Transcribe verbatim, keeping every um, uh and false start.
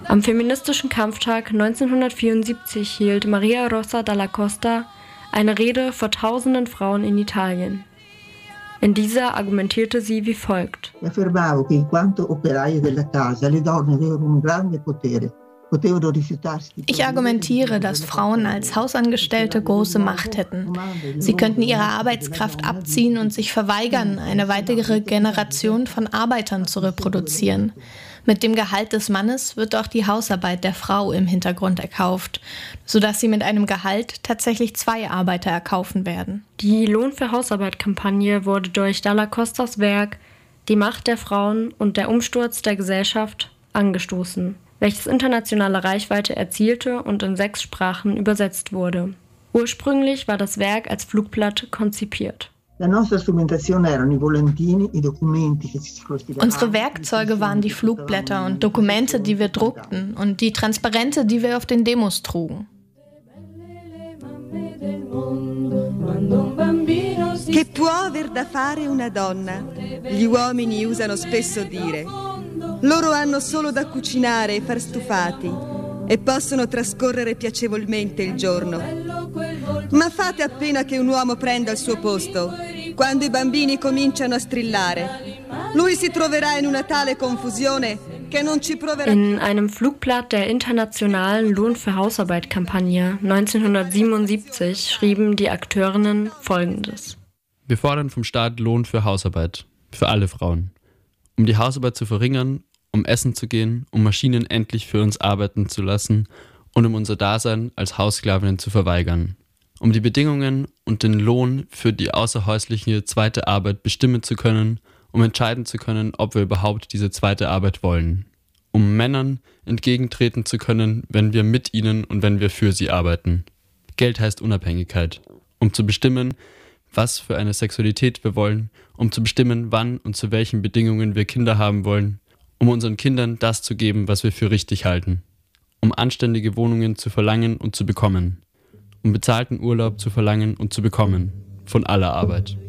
Am feministischen Kampftag neunzehnhundertvierundsiebzig hielt Maria Rosa Dalla Costa eine Rede vor tausenden Frauen in Italien. In dieser argumentierte sie wie folgt: Ich argumentiere, dass Frauen als Hausangestellte große Macht hätten. Sie könnten ihre Arbeitskraft abziehen und sich verweigern, eine weitere Generation von Arbeitern zu reproduzieren. Mit dem Gehalt des Mannes wird auch die Hausarbeit der Frau im Hintergrund erkauft, sodass sie mit einem Gehalt tatsächlich zwei Arbeiter erkaufen werden. Die Lohn für Hausarbeit-Kampagne wurde durch Dalla Costas Werk Die Macht der Frauen und der Umsturz der Gesellschaft angestoßen, welches internationale Reichweite erzielte und in sechs Sprachen übersetzt wurde. Ursprünglich war das Werk als Flugblatt konzipiert. Unsere Werkzeuge waren die Flugblätter und Dokumente, die wir druckten, und die Transparente, die wir auf den Demos trugen. Che può aver da fare una donna? Gli uomini usano spesso dire. Loro hanno solo da cucinare e far stufati e possono trascorrere piacevolmente il giorno. Ma fate appena che un uomo prenda il suo posto, quando i bambini cominciano a strillare. Lui si troverà in una tale confusione che non ci proverà. In einem Flugblatt der internationalen Lohn für Hausarbeit-Kampagne neunzehnhundertsiebenundsiebzig schrieben die Akteurinnen Folgendes: Wir fordern vom Staat Lohn für Hausarbeit, für alle Frauen. Um die Hausarbeit zu verringern, um essen zu gehen, um Maschinen endlich für uns arbeiten zu lassen und um unser Dasein als Haussklavinnen zu verweigern. Um die Bedingungen und den Lohn für die außerhäusliche zweite Arbeit bestimmen zu können, um entscheiden zu können, ob wir überhaupt diese zweite Arbeit wollen. Um Männern entgegentreten zu können, wenn wir mit ihnen und wenn wir für sie arbeiten. Geld heißt Unabhängigkeit. Um zu bestimmen, was für eine Sexualität wir wollen, um zu bestimmen, wann und zu welchen Bedingungen wir Kinder haben wollen, um unseren Kindern das zu geben, was wir für richtig halten. Um anständige Wohnungen zu verlangen und zu bekommen. Um bezahlten Urlaub zu verlangen und zu bekommen. Von aller Arbeit.